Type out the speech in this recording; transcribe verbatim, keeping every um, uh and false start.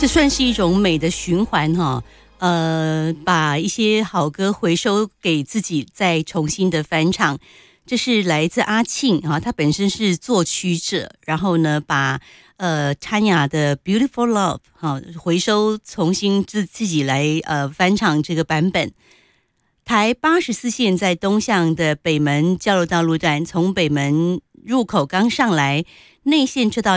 这算是一种美的循环哈、哦。呃，把一些好歌回收给自己，再重新的翻唱。这是来自阿庆啊，他本身是作曲者，然后呢，把呃 Tanya 的 Beautiful Love 哈、啊、回收，重新自自己来呃翻唱这个版本。台八十四线在东向的北门交流道路段，从北门入口刚上来，内线车道